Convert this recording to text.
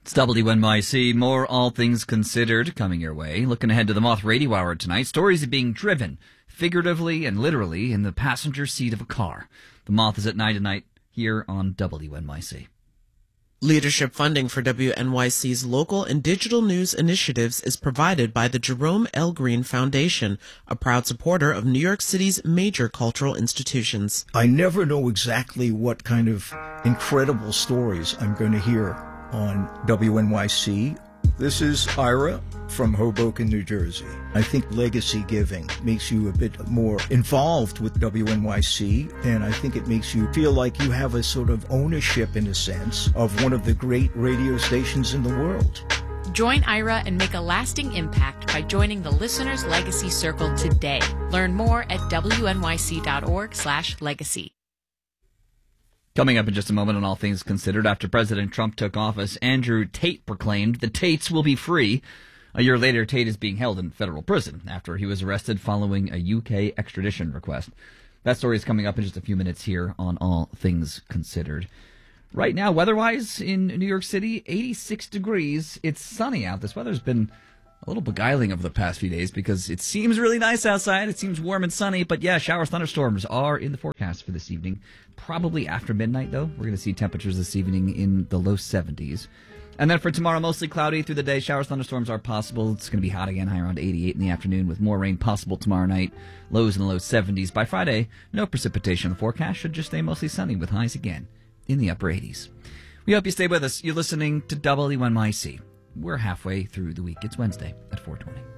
It's WNYC, more All Things Considered coming your way. Looking ahead to the Moth Radio Hour tonight, stories of being driven, figuratively and literally, in the passenger seat of a car. The Moth is at 9 tonight here on WNYC. Leadership funding for WNYC's local and digital news initiatives is provided by the Jerome L. Green Foundation, a proud supporter of New York City's major cultural institutions. I never know exactly what kind of incredible stories I'm going to hear on WNYC. This is Ira from Hoboken, New Jersey. I think legacy giving makes you a bit more involved with WNYC, and I think it makes you feel like you have a sort of ownership, in a sense, of one of the great radio stations in the world. Join Ira and make a lasting impact by joining the Listener's Legacy Circle today. Learn more at wnyc.org/legacy. Coming up in just a moment on All Things Considered, after President Trump took office, Andrew Tate proclaimed the Tates will be free. A year later, Tate is being held in federal prison after he was arrested following a UK extradition request. That story is coming up in just a few minutes here on All Things Considered. Right now, weather-wise in New York City, 86 degrees. It's sunny out. This weather's been a little beguiling over the past few days because it seems really nice outside. It seems warm and sunny, but yeah, showers, thunderstorms are in the forecast for this evening. Probably after midnight, though. We're going to see temperatures this evening in the low 70s. And then for tomorrow, mostly cloudy through the day. Showers, thunderstorms are possible. It's going to be hot again, high around 88 in the afternoon with more rain possible tomorrow night. Lows in the low 70s. By Friday, no precipitation in the forecast. Should just stay mostly sunny with highs again in the upper 80s. We hope you stay with us. You're listening to WNYC. We're halfway through the week. It's Wednesday at 4:20.